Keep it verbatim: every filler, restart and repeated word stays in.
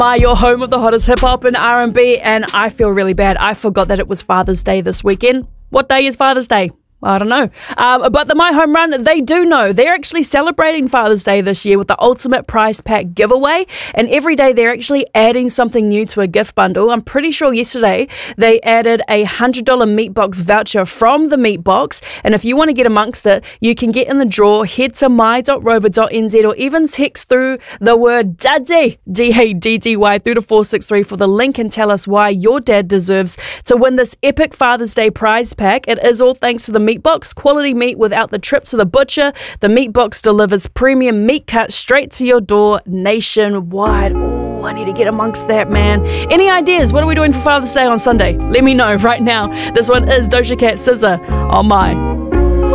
My, your home of the hottest hip-hop and R and B, and I feel really bad. I forgot that it was Father's Day this weekend. What day is Father's Day? I don't know. Um, but the My Home Run, they do know. They're actually celebrating Father's Day this year with the Ultimate Prize Pack giveaway. And every day they're actually adding something new to a gift bundle. I'm pretty sure yesterday they added a one hundred dollars Meatbox voucher from the Meatbox. And if you want to get amongst it, you can get in the draw. Head to my dot rover dot n z or even text through the word daddy, D A D D Y, through to four six three for the link and tell us why your dad deserves to win this epic Father's Day prize pack. It is all thanks to the Meatbox, quality meat without the trips to the butcher. The Meatbox delivers premium meat cuts straight to your door nationwide. Oh, I need to get amongst that, man. Any ideas? What are we doing for Father's Day on Sunday? Let me know right now. This one is Doja Cat S Z A on My